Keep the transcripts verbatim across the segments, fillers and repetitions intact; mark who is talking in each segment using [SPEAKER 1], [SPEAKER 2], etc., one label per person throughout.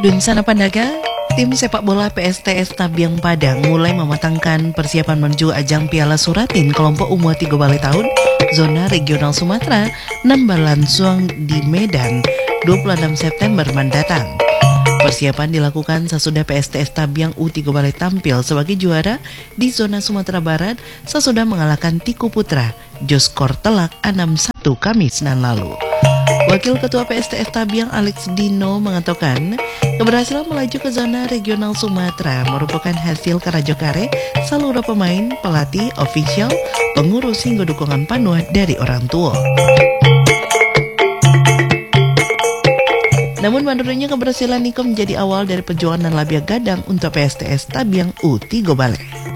[SPEAKER 1] Dunsana Pandaga, tim sepak bola P S T S Tabiang Padang mulai mematangkan persiapan menuju ajang Piala Suratin kelompok umur tiga belas tahun zona regional Sumatera nan berlangsung di Medan dua puluh enam September mendatang. Persiapan dilakukan sesudah P S T S Tabiang U tiga belas tampil sebagai juara di zona Sumatera Barat sesudah mengalahkan Tiku Putra jos skor telak enam satu Kamis nan lalu. Wakil Ketua P S T S Tabiang Alex Dino mengatakan keberhasilan melaju ke zona regional Sumatera merupakan hasil kerajokare seluruh pemain, pelatih, ofisial, pengurus hingga dukungan penuh dari orang tua. Namun menurutnya keberhasilan Niko menjadi awal dari perjuangan dan labia gadang untuk P S T S Tabiang U tiga belas.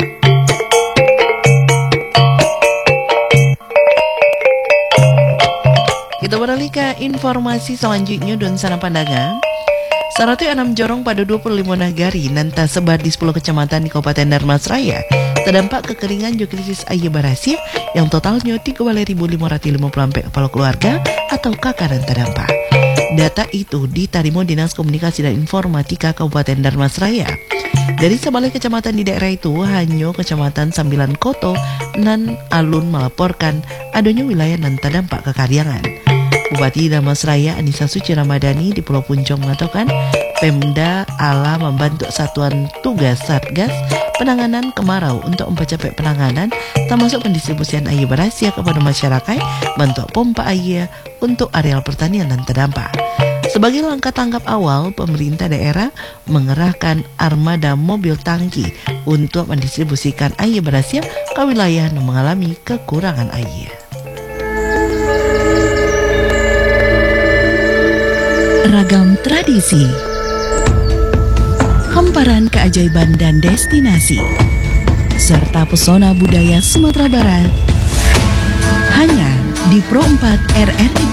[SPEAKER 1] Kita beralih ke informasi selanjutnya Dunsana Pandaga. seratus enam jorong pada dua puluh lima nagari nan tersebar di sepuluh kecamatan di Kabupaten Dharmasraya terdampak kekeringan juga krisis air berasia yang totalnya tiga belas ribu lima ratus lima puluh empat kepala keluarga atau K K dan terdampak. Data itu diterima Dinas Komunikasi dan Informatika Kabupaten Dharmasraya. Dari sebalik kecamatan di daerah itu, hanya kecamatan Sembilan Koto nan alun melaporkan adanya wilayah nan terdampak kekeringan. Bupati Dharmasraya Anissa Suci Ramadhani di Pulau Puncong mengatakan Pemda ala membantu Satuan Tugas Satgas Penanganan Kemarau untuk mempercepat penanganan termasuk pendistribusian air berasia kepada masyarakat, bentuk pompa air untuk areal pertanian yang terdampak. Sebagai langkah tanggap awal, pemerintah daerah mengerahkan armada mobil tangki untuk mendistribusikan air berasia ke wilayah yang mengalami kekurangan air.
[SPEAKER 2] Ragam tradisi, hamparan keajaiban dan destinasi, serta pesona budaya Sumatera Barat hanya di Pro empat R R I